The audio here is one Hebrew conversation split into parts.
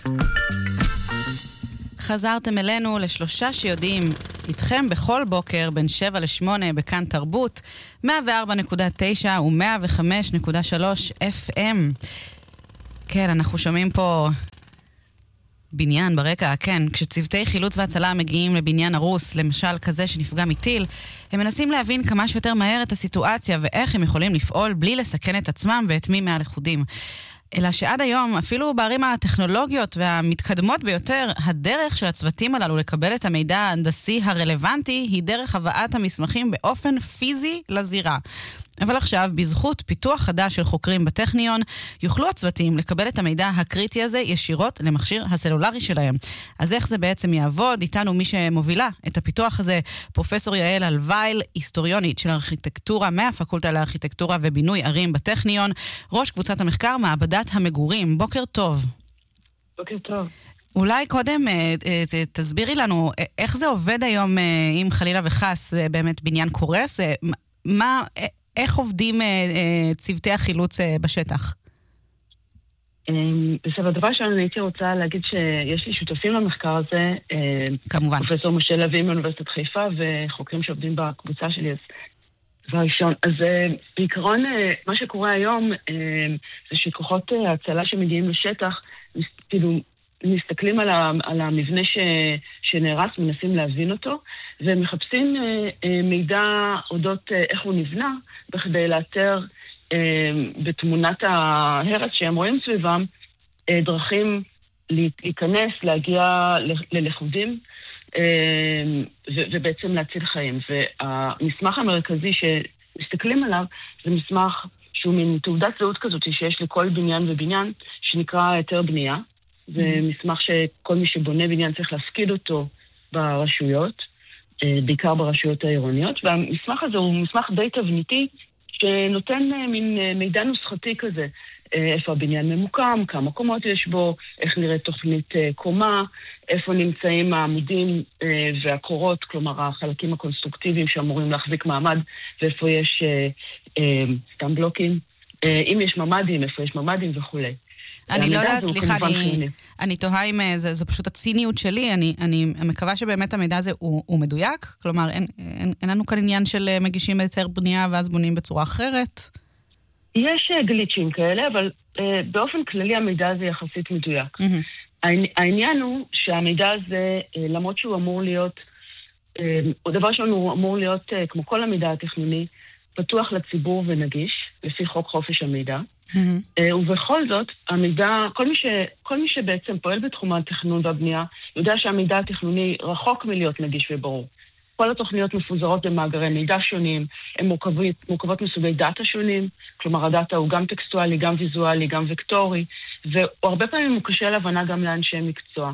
חזרתם אלינו לשלושה שיודעים איתכם בכל בוקר בין 7 ל-8 בכאן תרבות 104.9 ו-105.3 FM. כן, אנחנו שומעים פה בניין ברקע, כן. כשצוותי חילוץ והצלה מגיעים לבניין הרוס, למשל כזה שנפגע מטיל, הם מנסים להבין כמה שיותר מהר את הסיטואציה ואיך הם יכולים לפעול בלי לסכן את עצמם ואת מי מהלכודים. אלא שעד היום, אפילו בערים הטכנולוגיות והמתקדמות ביותר, הדרך של הצוותים הללו לקבל את המידע ההנדסי הרלוונטי היא דרך הבאת המסמכים באופן פיזי לזירה. אבל עכשיו, בזכות פיתוח חדש של חוקרים בטכניון, יוכלו הצוותים לקבל את המידע הקריטי הזה ישירות למכשיר הסלולרי שלהם. אז איך זה בעצם יעבוד? איתנו מי שמובילה את הפיתוח הזה, פרופסור יעל אלווייל, היסטוריונית של ארכיטקטורה מהפקולטה לארכיטקטורה ובינוי ערים בטכניון, ראש קבוצת המחקר מעבדת המגורים. בוקר טוב. בוקר טוב. אולי קודם תסבירי לנו איך זה עובד היום אם חלילה וחס באמת בניין קורס, איך עובדים צוותי החילוץ בשטח? בסדר, הדבר שאני הייתי רוצה להגיד שיש לי שותפים למחקר הזה, כמובן. פרופסור משה לוי מאוניברסיטת חיפה וחוקרים שעובדים בקבוצה שלי, אז דבר ראשון. אז בעיקרון מה שקורה היום זה שכוחות ההצלה שמגיעים לשטח, כאילו מסתכלים על המבנה שנהרס, מנסים להבין אותו, ומחפשים מידע אודות איך הוא נבנה, בכדי לאתר בתמונת ההרס שהם רואים סביבם, דרכים להיכנס, להגיע ללכודים, ובעצם להציל חיים. והמסמך המרכזי שמסתכלים עליו, זה מסמך שהוא מין תעודת זהות כזאת שיש לכל בניין ובניין, שנקרא היתר בנייה. זה מסמך שכל מי שבונה בניין צריך להפקיד אותו ברשויות, בעיקר ברשויות העירוניות, והמסמך הזה הוא מסמך די תבניתי, שנותן מין מידע נוסחתי כזה, איפה הבניין ממוקם, כמה קומות יש בו, איך נראית תוכנית קומה, איפה נמצאים העמודים והקורות, כלומר החלקים הקונסטרוקטיביים שאמורים להחזיק מעמד, ואיפה יש סתם בלוקים, אם יש ממדים, איפה יש ממדים וכו'. אני לא יודעת, סליחה, אני תוהה אם זו פשוט הציניות שלי, אני מקווה שבאמת המידע הזה הוא מדויק, כלומר אין לנו כאן עניין של מגישים היתר בנייה ואז בונים בצורה אחרת. יש גליצ'ים כאלה, אבל באופן כללי המידע הזה יחסית מדויק. העניין הוא שהמידע הזה, למרות שהוא אמור להיות, דבר שהוא אמור להיות, כמו כל המידע התכנוני, פתוח לציבור ונגיש, לפי חוק חופש המידע. ובכל זאת, המידע, כל מי שבעצם פועל בתחום התכנון והבנייה, יודע שהמידע התכנוני רחוק מלהיות נגיש וברור. כל התוכניות מפוזרות במאגרי מידע שונים, הן מורכבות מסוגי דאטה שונים, כלומר הדאטה הוא גם טקסטואלי, גם ויזואלי, גם וקטורי, והרבה פעמים הוא קשה להבנה גם לאנשי מקצוע.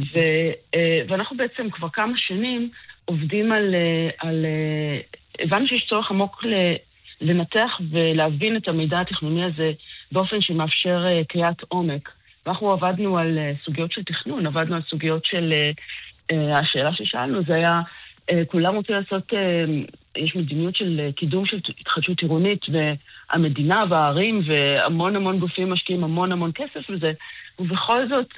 ואנחנו בעצם כבר כמה שנים עובדים על הבנו שיש צורך עמוק לנתח ולהבין את המידע התכנוני הזה באופן שמאפשר קריאת עומק. ואנחנו עבדנו על סוגיות של תכנון, עבדנו על סוגיות של השאלה ששאלנו, זה היה, כולם רוצים לעשות, יש מדיניות של קידום של התחדשות עירונית, והמדינה והערים והמון המון גופים משקיעים המון כסף לזה, ובכל זאת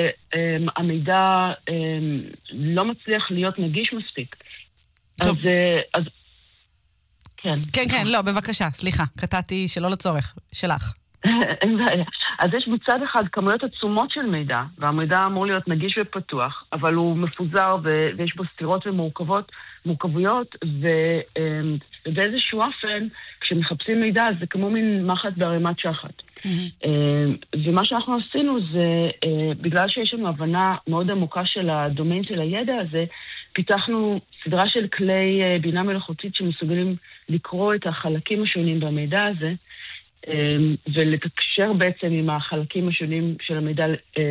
המידע לא מצליח להיות נגיש מספיק. אז כן, לא, בבקשה, סליחה, קטעתי שלא לצורך, שלך. אין בעיה. אז יש מצד אחד כמויות עצומות של מידע, והמידע אמור להיות נגיש ופתוח, אבל הוא מפוזר ויש בו סתירות ומורכבויות, ובאיזשהו אופן, כשמחפשים מידע, זה כמו מין מחט בערימת שחת. ומה שאנחנו עשינו זה, בגלל שיש לנו הבנה מאוד עמוקה של הדומיין של הידע הזה, פיתחנו סדרה של כלי בינה מלאכותית שמסוגלים לקרוא את החלקים השונים במידע הזה, ולתקשר בעצם עם החלקים השונים של המידע,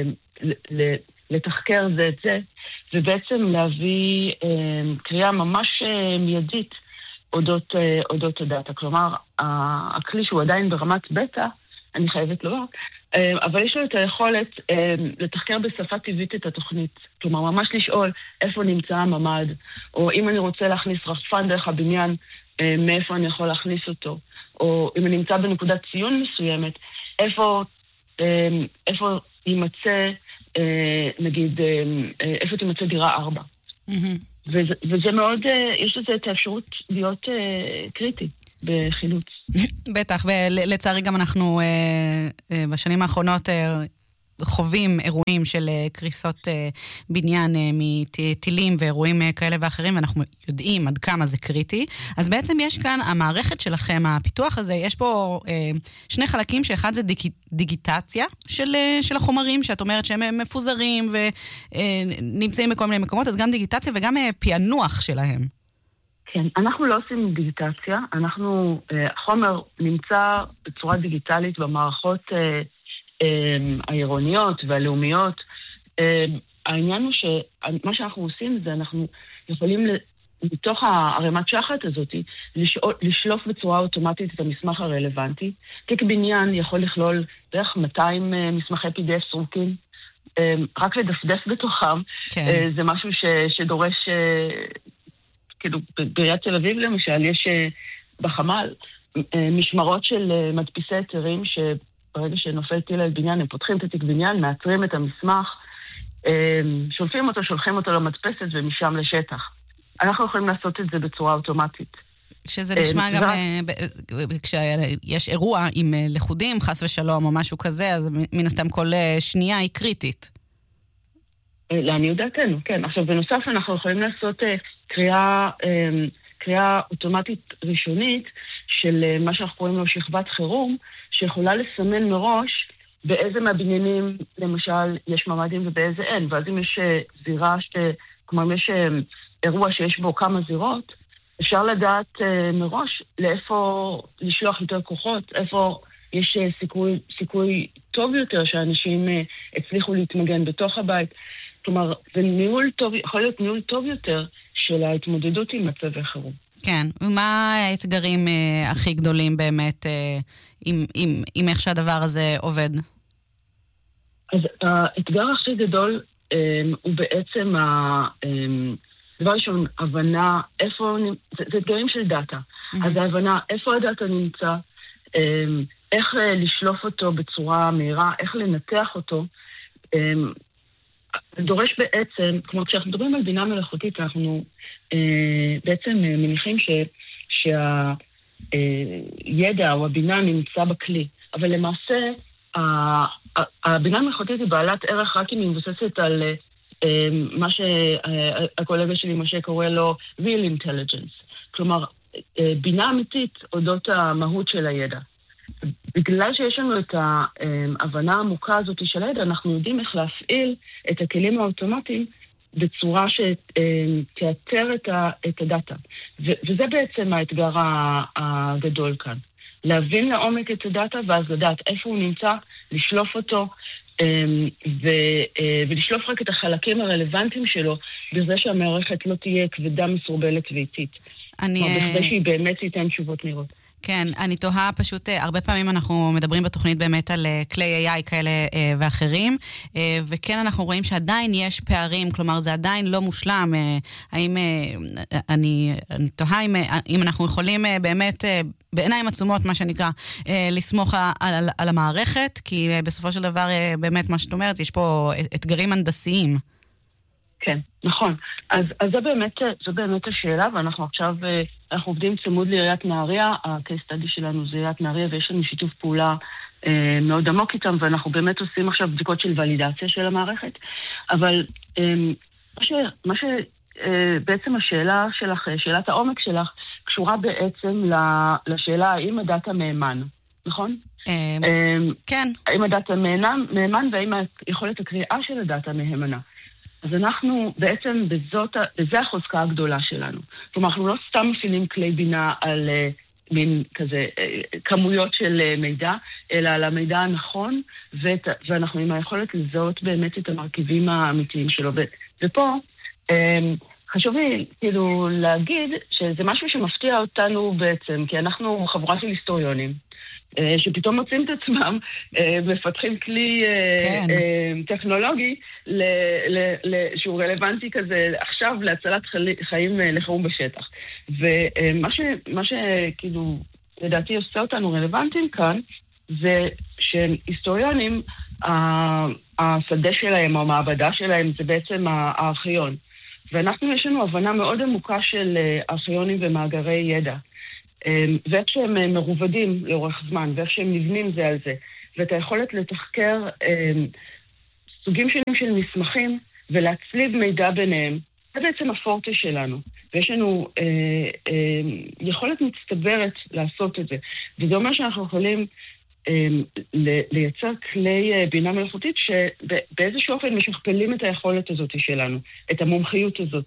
לתחקר זה את זה, ובעצם להביא קריאה ממש מיידית אודות הדאטה. כלומר, הכלי שהוא עדיין ברמת בטא, אני חייבת לומר, אבל יש לו את היכולת לתחקר בשפה טבעית את התוכנית. כלומר, ממש לשאול איפה נמצא הממד, או אם אני רוצה להכניס רחפן דרך הבניין, מאיפה אני יכול להכניס אותו, או אם אני נמצא בנקודת ציון מסוימת, איפה יימצא נגיד, איפה תמצא דירה 4. וזה מאוד, יש לזה את האפשרות להיות קריטי בחילוץ. בטח, ולצערי גם אנחנו בשנים האחרונות חווים אירועים של קריסות בניין מטילים ואירועים כאלה ואחרים, ואנחנו יודעים עד כמה זה קריטי. אז בעצם יש כאן, המערכת שלכם, הפיתוח הזה, יש פה שני חלקים, שאחד זה דיגיטציה של החומרים, שאת אומרת שהם מפוזרים ונמצאים בכל מיני מקומות, אז גם דיגיטציה וגם פענוח שלהם. כן, אנחנו לא עושים דיגיטציה, החומר נמצא בצורה דיגיטלית במערכות העירוניות והלאומיות. העניין הוא שמה שאנחנו עושים זה אנחנו יכולים בתוך הרמת שחת הזאת לשלוף בצורה אוטומטית את המסמך הרלוונטי. תיק בניין יכול לכלול בערך 200 מסמכי PDF סרוקים, רק לדפדף בתוכם. כן. זה משהו שדורש, כאילו בעיריית תל אביב למשל, יש בחמ"ל משמרות של מדפיסי היתרים ברגע שנופל טיל על בניין, הם פותחים את התיק בניין, מאתרים את המסמך, שולפים אותו, שולחים אותו למדפסת ומשם לשטח. אנחנו יכולים לעשות את זה בצורה אוטומטית. שזה נשמע גם, כשיש אירוע עם לחודים, חס ושלום או משהו כזה, אז מן הסתם כל שנייה היא קריטית. לעניות דעתנו, כן. עכשיו, בנוסף אנחנו יכולים לעשות קריאה אוטומטית ראשונית של מה שאנחנו קוראים לו שכבת חירום, שיכולה לסמן מראש באיזה מהבניינים, למשל, יש ממדים ובאיזה אין. ואז אם יש זירה, כלומר, אם יש אירוע שיש בו כמה זירות, אפשר לדעת מראש לאיפה לשלוח יותר כוחות, איפה יש סיכוי טוב יותר שאנשים הצליחו להתמגן בתוך הבית. כלומר, זה ניהול טוב, יכול להיות ניהול טוב יותר של ההתמודדות עם מצבי חירום. כן, ומה האתגרים הכי גדולים באמת עם איך שהדבר הזה עובד? אז האתגר הכי גדול הוא בעצם דבר ראשון, הבנה איפה, זה אתגרים של דאטה. אז ההבנה איפה הדאטה נמצא, איך לשלוף אותו בצורה מהירה, איך לנתח אותו, דורש בעצם, כמו כשאנחנו מדברים על בינה מלאכותית, אנחנו בעצם מניחים שהידע או הבינה נמצא בכלי. אבל למעשה, הבינה מלאכותית היא בעלת ערך רק אם היא מבוססת על מה שהקולגה שלי משה קורא לו real intelligence. כלומר, בינה אמיתית אודות המהות של הידע. בגלל שיש לנו את ההבנה העמוקה הזאת של הידע, אנחנו יודעים איך להפעיל את הכלים האוטומטיים בצורה שתאתר את הדאטה. וזה בעצם האתגר הגדול כאן. להבין לעומק את הדאטה ואז לדעת איפה הוא נמצא, לשלוף אותו, ולשלוף רק את החלקים הרלוונטיים שלו, בזה שהמערכת לא תהיה כבדה, מסורבלת ואיטית. בכדי שהיא באמת תיתן תשובות מהירות. כן, אני תוהה פשוט, הרבה פעמים אנחנו מדברים בתוכנית באמת על כלי AI כאלה ואחרים, וכן אנחנו רואים שעדיין יש פערים, כלומר זה עדיין לא מושלם. האם, אני תוהה אם אנחנו יכולים באמת בעיניים עצומות, מה שנקרא, לסמוך על המערכת, כי בסופו של דבר באמת מה שאת אומרת, יש פה אתגרים הנדסיים. כן, נכון. אז זו באמת השאלה, ואנחנו עכשיו, אנחנו עובדים צמוד לעיריית נהריה, הקייס סטאדי שלנו זה עיריית נהריה, ויש לנו שיתוף פעולה מאוד עמוק איתם, ואנחנו באמת עושים עכשיו בדיקות של ולידציה של המערכת. אבל בעצם השאלה שלך, שאלת העומק שלך, קשורה בעצם לשאלה האם הדאטה מהימן, נכון? כן. האם הדאטה מהימן, והאם יכולת הקריאה של הדאטה מהימנה. אז אנחנו בעצם בזה החוזקה הגדולה שלנו. כלומר, אנחנו לא סתם מפעילים כלי בינה על מין כזה כמויות של מידע, אלא על המידע הנכון, ואנחנו עם היכולת לזהות באמת את המרכיבים האמיתיים שלו. ופה חשוב לי כאילו להגיד שזה משהו שמפתיע אותנו בעצם, כי אנחנו חבורה של היסטוריונים, שפתאום מוצאים את עצמם, מפתחים כלי טכנולוגי שהוא רלוונטי כזה עכשיו להצלת חיים לחירום בשטח. ומה שכאילו לדעתי עושה אותנו רלוונטיים כאן, זה שהיסטוריונים, השדה שלהם או המעבדה שלהם זה בעצם הארכיון. ואנחנו יש לנו הבנה מאוד עמוקה של ארכיונים ומאגרי ידע. ואיך שהם מרובדים לאורך זמן, ואיך שהם נבנים זה על זה. ואת היכולת לתחקר סוגים שונים של מסמכים ולהצליב מידע ביניהם. זה בעצם הפורטה שלנו. ויש לנו יכולת מצטברת לעשות את זה. וזה אומר שאנחנו יכולים לייצר כלי בינה מלאכותית שבאיזשהו אופן משכפלים את היכולת הזאת שלנו, את המומחיות הזאת.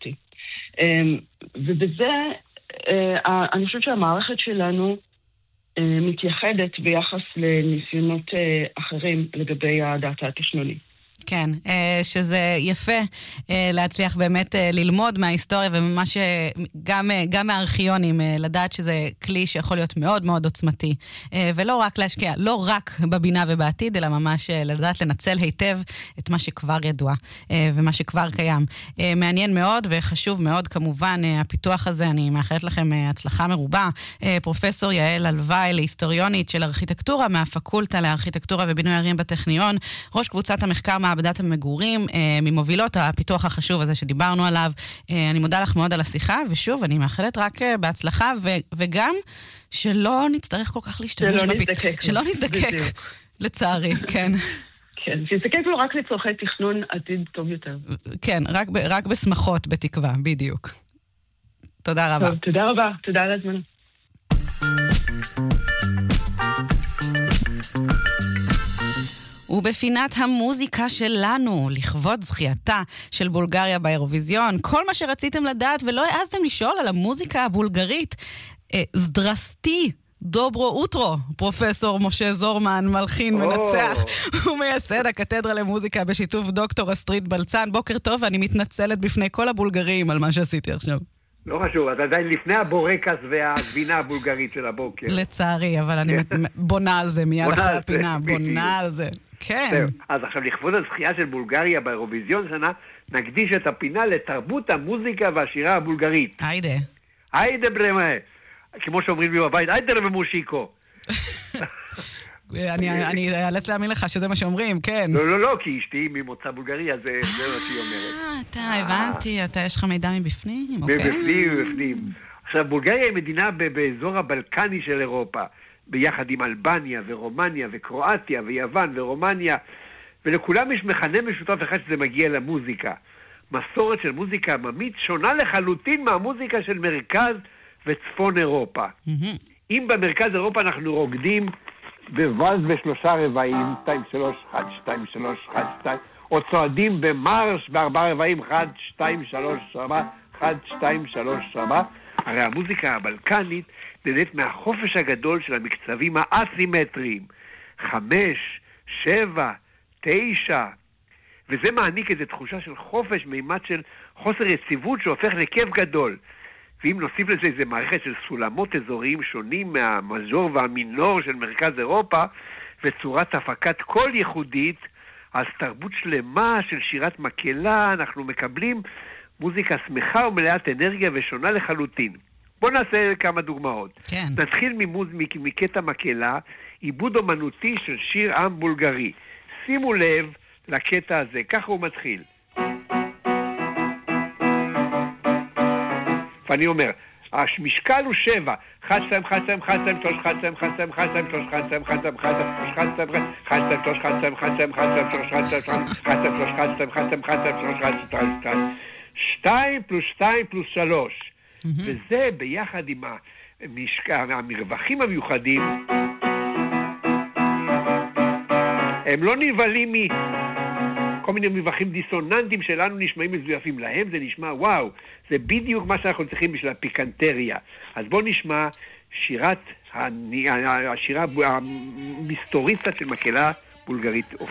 ובזה אני חושבת שהמערכת שלנו מתייחדת ביחס לניסיונות אחרים לגבי הדאטה התכנוני. כן, שזה יפה להצליח באמת ללמוד מההיסטוריה וממש גם מהארכיונים, לדעת שזה כלי שיכול להיות מאוד מאוד עוצמתי, ולא רק להשקיע, לא רק בבינה ובעתיד, אלא ממש לדעת לנצל היטב את מה שכבר ידוע ומה שכבר קיים. מעניין מאוד וחשוב מאוד כמובן הפיתוח הזה, אני מאחלת לכם הצלחה מרובה. פרופסור יעל אלוואי, להיסטוריונית של ארכיטקטורה מהפקולטה לארכיטקטורה ובינוי ערים בטכניון, ראש קבוצת המחקר מעבדת המגורים, ממובילות הפיתוח החשוב הזה שדיברנו עליו. אני מודה לך מאוד על השיחה, ושוב, אני מאחלת רק בהצלחה, וגם שלא נצטרך כל כך להשתמש שלא נזדקק, לצערי, כן. כן, שיזדקק לו רק לצורכי תכנון עתיד טוב יותר. כן, רק בשמחות, בתקווה, בדיוק. תודה רבה. טוב, תודה רבה, תודה על הזמן. ובפינת המוזיקה שלנו, לכבוד זכייתה של בולגריה באירוויזיון, כל מה שרציתם לדעת ולא העזתם לשאול על המוזיקה הבולגרית, זדרסטי, דוברו אוטרו, פרופסור משה זורמן, מלחין, מנצח, ומייסד הקתדרה למוזיקה בשיתוף דוקטור אסטרית בלצן. בוקר טוב, ואני מתנצלת בפני כל הבולגרים על מה שעשיתי עכשיו. לא חשוב, אתה עדיין לפני הבורקס והגבינה הבולגרית של הבוקר. לצערי, אבל אני בונה על זה מיד אחרי הפינה, בונה על זה. כן. אז עכשיו לכבוד הזכייה של בולגריה באירוויזיון שנה, נקדיש את הפינה לתרבות המוזיקה והשירה הבולגרית. היידה. היידה ברמה. כמו שאומרים לי בבית, היידה ומושיקו. אני אאלץ להאמין לך שזה מה שאומרים, כן. לא, כי אשתי ממוצא בולגריה, זה מה שהיא אומרת. אתה, הבנתי, יש לך מידע מבפנים? מבפנים. עכשיו, בולגריה היא מדינה באזור הבלקני של אירופה, ביחד עם אלבניה ורומניה וקרואטיה ויוון ורומניה, ולכולם יש מכנה משותף אחד שזה מגיע למוזיקה. מסורת של מוזיקה עממית שונה לחלוטין מהמוזיקה של מרכז וצפון אירופה. אם במרכז אירופה אנחנו רוקדים בוואלס בשלושה רבעים, 2, 3, 1, 2, 3, 1, 2, או צועדים במרש בארבעה רבעים, 1, 2, 3, 4, 1, 2, 3, 4. הרי המוזיקה הבלקנית נהנית מהחופש הגדול של המקצבים האסימטריים, 5, 7, 9, וזה מעניק איזו תחושה של חופש, מימד של חוסר יציבות שהופך לכיף גדול. ואם נוסיף לזה איזו מערכת של סולמות אזוריים שונים מהמז'ור והמינור של מרכז אירופה, וצורת הפקת קול ייחודית, אז תרבות שלמה של שירת מקהלה, אנחנו מקבלים מוזיקה שמחה ומלאת אנרגיה ושונה לחלוטין. בואו נעשה כמה דוגמאות. כן. נתחיל מקטע מקהלה, עיבוד אומנותי של שיר עם בולגרי. שימו לב לקטע הזה, ככה הוא מתחיל. ואני אומר, המשקל הוא 7, 1, 2, 1, 2, 1, 2, 3, 1, 2, 1, 2, 1, 2, 3, 1, 2, 1, 2, 1, 2, 1, 2, 1, 2, 3, 1, 2, 1, 2, 1, 2, 3, 1, 2, 1, 2, 3, 1, 2, 1, 2, 1, 2, 3, 1, 2, 2, 2 פלוס 2 פלוס 3. וזה ביחד עם המרווחים המיוחדים, הם לא נבלים כל מיני מרווחים דיסוננטיים שלנו נשמעים מזויפים. להם זה נשמע וואו, זה בדיוק מה שאנחנו צריכים בשביל הפיקנטריה. אז בואו נשמע השירה המסתורית של מקהלה בולגרית.